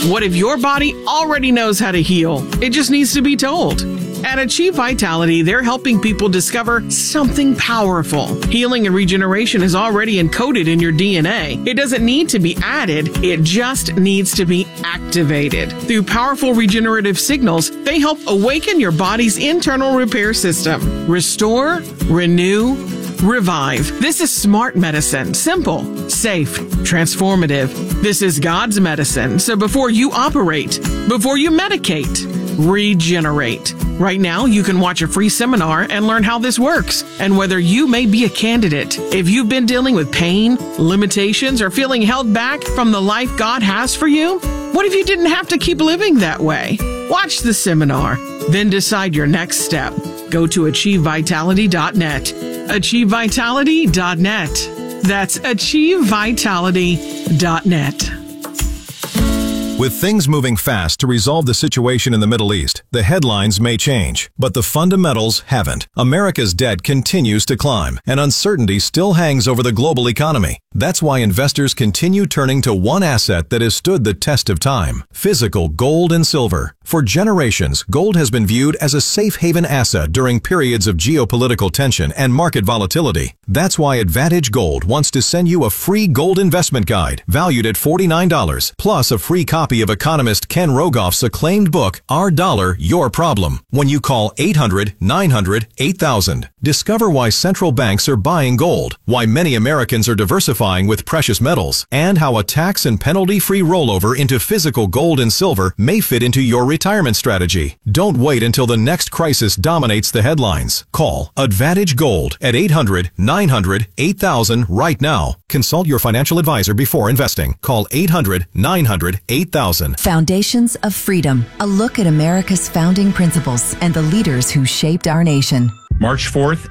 What if your body already knows how to heal? It just needs to be told. At Achieve Vitality, they're helping people discover something powerful. Healing and regeneration is already encoded in your DNA. It doesn't need to be added, it just needs to be activated. Through powerful regenerative signals, they help awaken your body's internal repair system. Restore, renew, revive. This is smart medicine. Simple, safe, transformative. This is God's medicine. So before you operate, before you medicate, regenerate. Right now, you can watch a free seminar and learn how this works and whether you may be a candidate. If you've been dealing with pain, limitations, or feeling held back from the life God has for you, what if you didn't have to keep living that way? Watch the seminar, then decide your next step. Go to achievevitality.net. achievevitality.net. That's achievevitality.net. With things moving fast to resolve the situation in the Middle East, the headlines may change, but the fundamentals haven't. America's debt continues to climb, and uncertainty still hangs over the global economy. That's why investors continue turning to one asset that has stood the test of time: physical gold and silver. For generations, gold has been viewed as a safe haven asset during periods of geopolitical tension and market volatility. That's why Advantage Gold wants to send you a free gold investment guide valued at $49, plus a free copy of economist Ken Rogoff's acclaimed book, Our Dollar, Your Problem, when you call 800-900-8000. Discover why central banks are buying gold, why many Americans are diversifying with precious metals, and how a tax and penalty-free rollover into physical gold and silver may fit into your retirement strategy. Don't wait until the next crisis dominates the headlines. Call Advantage Gold at 800-900-8000 right now. Consult your financial advisor before investing. Call 800-900-8000. Foundations of Freedom, a look at America's founding principles and the leaders who shaped our nation. March 4th,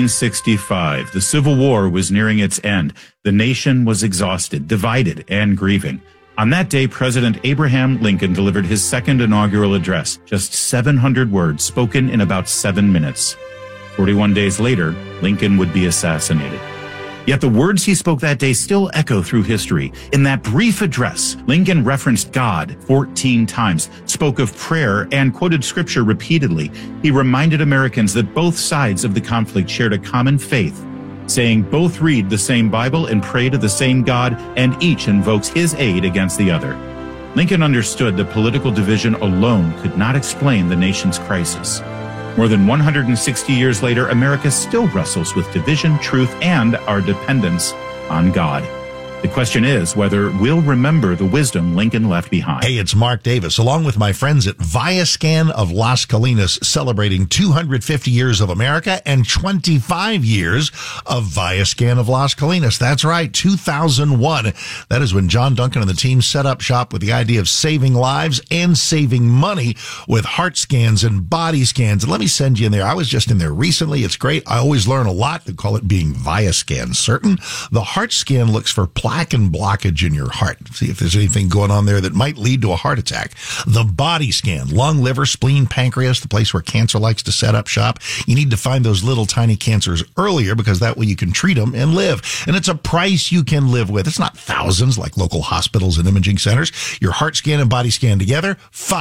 1865. The Civil War was nearing its end. The nation was exhausted, divided, and grieving. On that day, President Abraham Lincoln delivered his second inaugural address, just 700 words spoken in about 7 minutes. 41 days later, Lincoln would be assassinated. Yet the words he spoke that day still echo through history. In that brief address, Lincoln referenced God 14 times, spoke of prayer, and quoted scripture repeatedly. He reminded Americans that both sides of the conflict shared a common faith, saying both read the same Bible and pray to the same God, and each invokes his aid against the other. Lincoln understood that political division alone could not explain the nation's crisis. More than 160 years later, America still wrestles with division, truth, and our dependence on God. The question is whether we'll remember the wisdom Lincoln left behind. Hey, it's Mark Davis, along with my friends at Viascan of Las Colinas, celebrating 250 years of America and 25 years of Viascan of Las Colinas. That's right, 2001. That is when John Duncan and the team set up shop with the idea of saving lives and saving money with heart scans and body scans. And let me send you in there. I was just in there recently. It's great. I always learn a lot. They call it being Viascan certain. The heart scan looks for plaque and blockage in your heart. See if there's anything going on there that might lead to a heart attack. The body scan, lung, liver, spleen, pancreas, the place where cancer likes to set up shop. You need to find those little tiny cancers earlier because that way you can treat them and live. And it's a price you can live with. It's not thousands like local hospitals and imaging centers. Your heart scan and body scan together,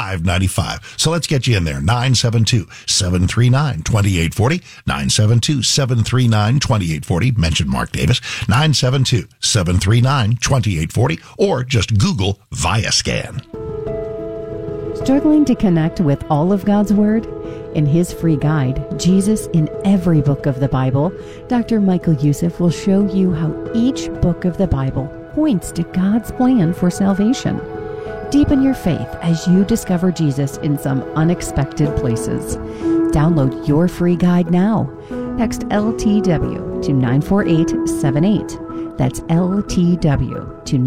$595. So let's get you in there. 972-739-2840. 972-739-2840. Mention Mark Davis. 972-739-2840, or just Google Viascan. Struggling to connect with all of God's Word? In his free guide, Jesus in Every Book of the Bible, Dr. Michael Youssef will show you how each book of the Bible points to God's plan for salvation. Deepen your faith as you discover Jesus in some unexpected places. Download your free guide now. Text LTW to 94878. That's LTW to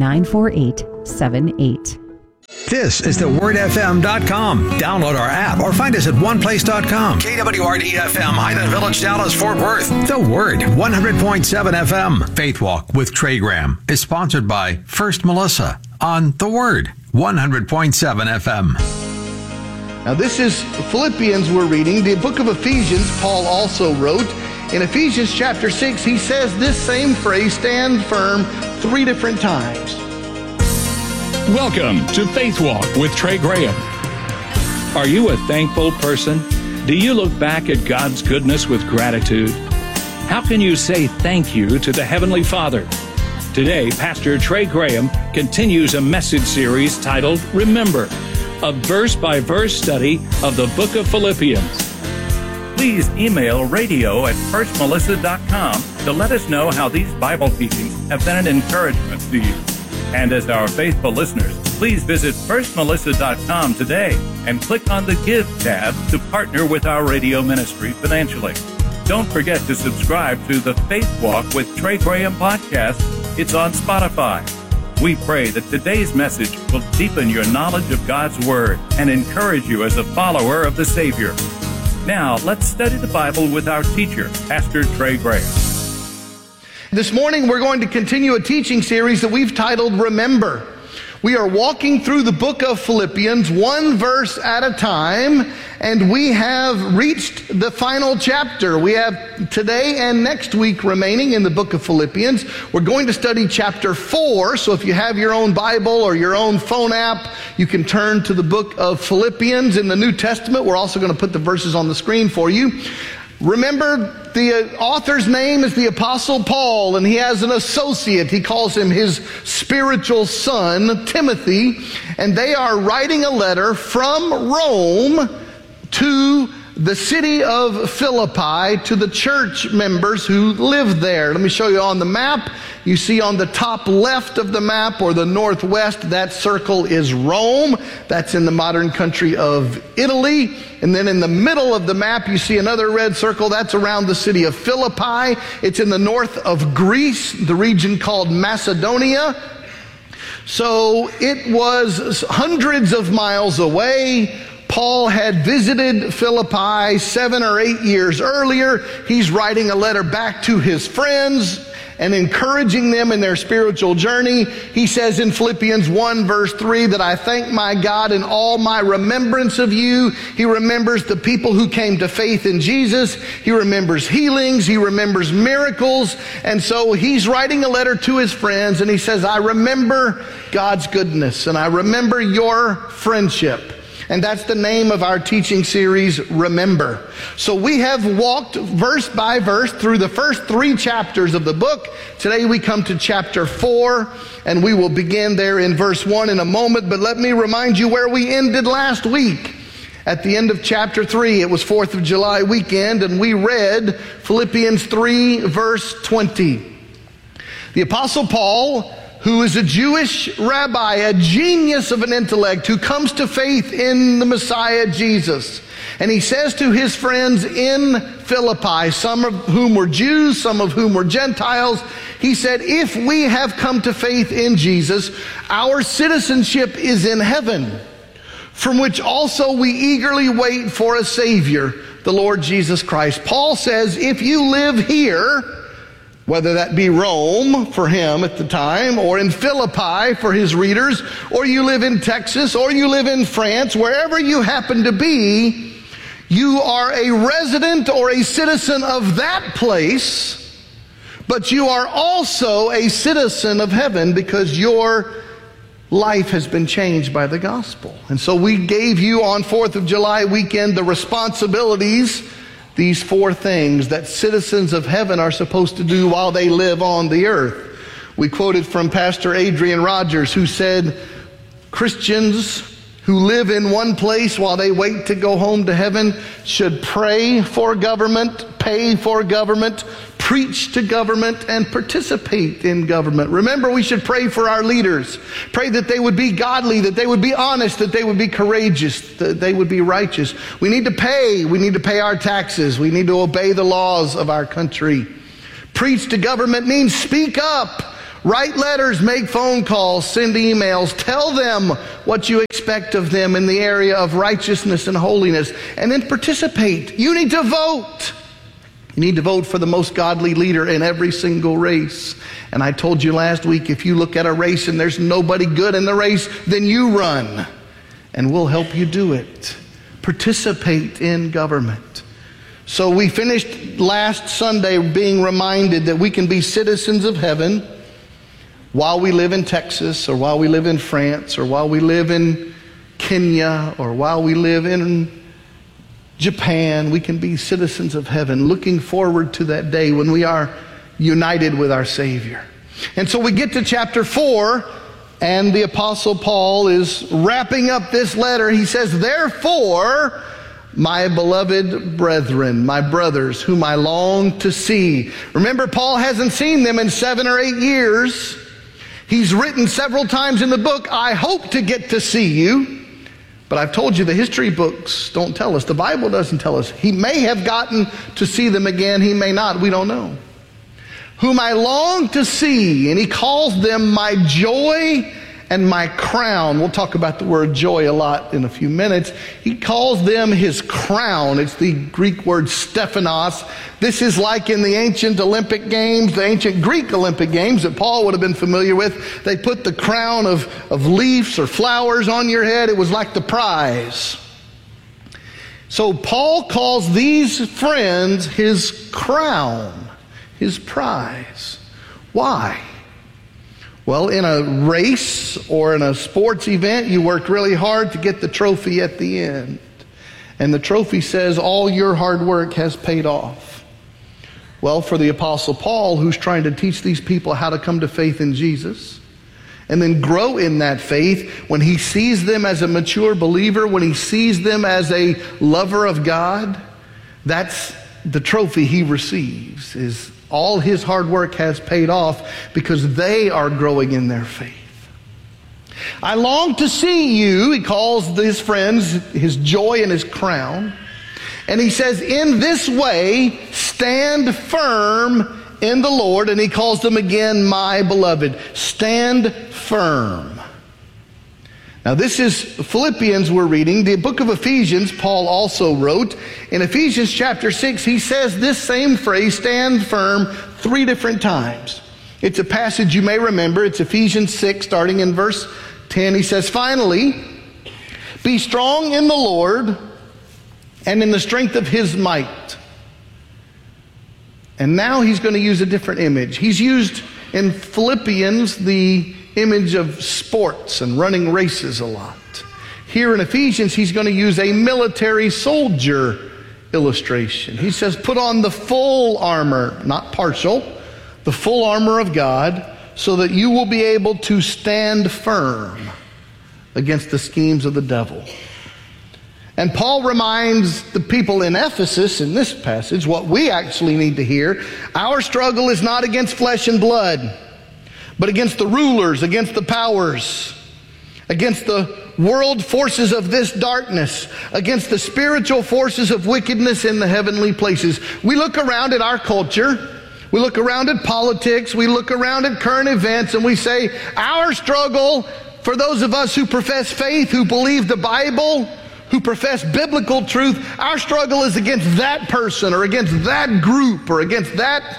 94878. This is thewordfm.com. Download our app or find us at oneplace.com. KWRD-FM, Highland Village, Dallas, Fort Worth. The Word, 100.7 FM. Faith Walk with Trey Graham is sponsored by First Melissa on The Word, 100.7 FM. Now this is Philippians we're reading. The book of Ephesians, Paul also wrote. In Ephesians chapter 6, he says this same phrase, stand firm, 3 different times. Welcome to Faith Walk with Trey Graham. Are you a thankful person? Do you look back at God's goodness with gratitude? How can you say thank you to the Heavenly Father? Today, Pastor Trey Graham continues a message series titled Remember, a verse-by-verse study of the book of Philippians. Please email radio@firstmelissa.com to let us know how these Bible teachings have been an encouragement to you. And as our faithful listeners, please visit firstmelissa.com today and click on the Give tab to partner with our radio ministry financially. Don't forget to subscribe to the Faith Walk with Trey Graham podcast. It's on Spotify. We pray that today's message will deepen your knowledge of God's Word and encourage you as a follower of the Savior. Now, let's study the Bible with our teacher, Pastor Trey Graham. This morning, we're going to continue a teaching series that we've titled Remember. We are walking through the book of Philippians, one verse at a time, and we have reached the final chapter. We have today and next week remaining in the book of Philippians. We're going to study chapter 4, so if you have your own Bible or your own phone app, you can turn to the book of Philippians in the New Testament. We're also going to put the verses on the screen for you. Remember, the author's name is the Apostle Paul, and he has an associate. He calls him his spiritual son, Timothy, and they are writing a letter from Rome to the city of Philippi, to the church members who live there. Let me show you on the map. You see on the top left of the map, or the northwest, that circle is Rome. That's in the modern country of Italy. And then in the middle of the map, you see another red circle. That's around the city of Philippi. It's in the north of Greece, the region called Macedonia. So it was hundreds of miles away. Paul had visited Philippi 7 or 8 years earlier. He's writing a letter back to his friends and encouraging them in their spiritual journey. He says in Philippians 1 verse 3 that I thank my God in all my remembrance of you. He remembers the people who came to faith in Jesus. He remembers healings. He remembers miracles. And so he's writing a letter to his friends, and he says, I remember God's goodness, and I remember your friendship. And that's the name of our teaching series, Remember. So we have walked verse by verse through the first 3 chapters of the book. Today we come to chapter 4, and we will begin there in verse 1 in a moment. But let me remind you where we ended last week. At the end of chapter 3, it was 4th of July weekend, and we read Philippians 3, verse 20. The Apostle Paul, who is a Jewish rabbi, a genius of an intellect, who comes to faith in the Messiah Jesus. And he says to his friends in Philippi, some of whom were Jews, some of whom were Gentiles, he said, if we have come to faith in Jesus, our citizenship is in heaven, from which also we eagerly wait for a Savior, the Lord Jesus Christ. Paul says, if you live here, whether that be Rome for him at the time, or in Philippi for his readers, or you live in Texas, or you live in France, wherever you happen to be, you are a resident or a citizen of that place, but you are also a citizen of heaven because your life has been changed by the gospel. And so we gave you on 4th of July weekend the responsibilities, these 4 things that citizens of heaven are supposed to do while they live on the earth. We quoted from Pastor Adrian Rogers, who said, Christians who live in one place while they wait to go home to heaven should pray for government, pay for government, preach to government, and participate in government. Remember, we should pray for our leaders. Pray that they would be godly, that they would be honest, that they would be courageous, that they would be righteous. We need to pay. We need to pay our taxes. We need to obey the laws of our country. Preach to government means speak up. Write letters, make phone calls, send emails. Tell them what you expect of them in the area of righteousness and holiness. And then participate. You need to vote. You need to vote for the most godly leader in every single race. And I told you last week, if you look at a race and there's nobody good in the race, then you run. And we'll help you do it. Participate in government. So we finished last Sunday being reminded that we can be citizens of heaven while we live in Texas, or while we live in France, or while we live in Kenya, or while we live in Japan, we can be citizens of heaven, looking forward to that day when we are united with our Savior. And so we get to chapter 4, and the Apostle Paul is wrapping up this letter. He says, "Therefore, my beloved brethren," my brothers, whom I long to see. Remember, Paul hasn't seen them in 7 or 8 years. He's written several times in the book, "I hope to get to see you." But I've told you the history books don't tell us. The Bible doesn't tell us. He may have gotten to see them again. He may not. We don't know. "Whom I long to see," and he calls them my joy and my crown. We'll talk about the word joy a lot in a few minutes. He calls them his crown. It's the Greek word Stephanos. This is like in the ancient Olympic Games, the ancient Greek Olympic Games that Paul would have been familiar with. They put the crown of leaves or flowers on your head. It was like the prize. So Paul calls these friends his crown, his prize. Why? Well, in a race or in a sports event, you work really hard to get the trophy at the end. And the trophy says all your hard work has paid off. Well, for the Apostle Paul, who's trying to teach these people how to come to faith in Jesus and then grow in that faith, when he sees them as a mature believer, when he sees them as a lover of God, that's the trophy he receives, is all his hard work has paid off because they are growing in their faith. "I long to see you," he calls his friends his joy and his crown. And he says, "In this way, stand firm in the Lord." And he calls them again, my beloved. Stand firm. Now this is Philippians we're reading. The book of Ephesians, Paul also wrote. In Ephesians chapter 6, he says this same phrase, stand firm, 3 different times. It's a passage you may remember. It's Ephesians 6, starting in verse 10. He says, "Finally, be strong in the Lord and in the strength of his might." And now he's going to use a different image. He's used in Philippians the image of sports and running races a lot. Here in Ephesians, he's going to use a military soldier illustration. He says, put on the full armor, not partial, the full armor of God, so that you will be able to stand firm against the schemes of the devil. And Paul reminds the people in Ephesus in this passage what we actually need to hear. Our struggle is not against flesh and blood, but against the rulers, against the powers, against the world forces of this darkness, against the spiritual forces of wickedness in the heavenly places. We look around at our culture, we look around at politics, we look around at current events, and we say, our struggle, for those of us who profess faith, who believe the Bible, who profess biblical truth, our struggle is against that person or against that group or against that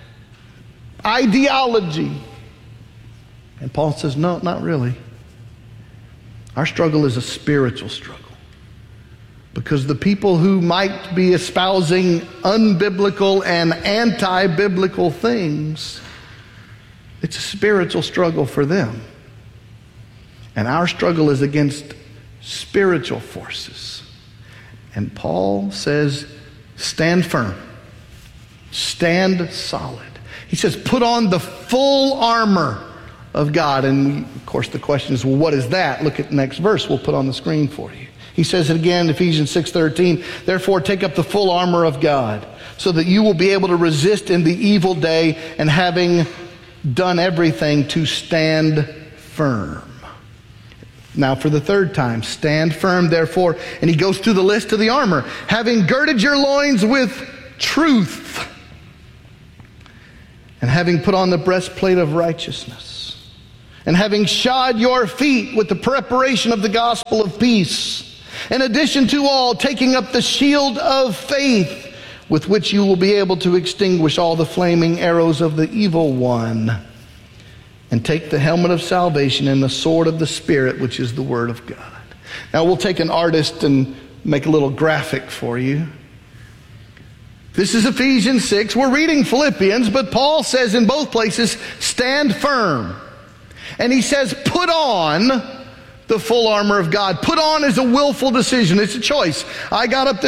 ideology. And Paul says, no, not really. Our struggle is a spiritual struggle. Because the people who might be espousing unbiblical and anti-biblical things, it's a spiritual struggle for them. And our struggle is against spiritual forces. And Paul says, stand firm. Stand solid. He says, put on the full armor of God. And of course the question is, well, what is that? Look at the next verse we'll put on the screen for you. He says it again, Ephesians 6:13, therefore take up the full armor of God, so that you will be able to resist in the evil day, and having done everything, to stand firm. Now for the third time, stand firm therefore. And he goes through the list of the armor. Having girded your loins with truth, and having put on the breastplate of righteousness, and having shod your feet with the preparation of the gospel of peace. In addition to all, taking up the shield of faith, with which you will be able to extinguish all the flaming arrows of the evil one. And take the helmet of salvation and the sword of the Spirit, which is the Word of God. Now we'll take an artist and make a little graphic for you. This is Ephesians 6. We're reading Philippians, but Paul says in both places, stand firm. And he says, put on the full armor of God. Put on is a willful decision. It's a choice. I got up this